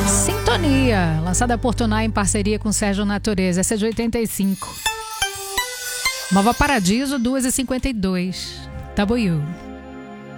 Sintonia, lançada por Tonai em parceria com Sérgio Natureza. Essa é de 85. Nova Paradiso, 2h52. W.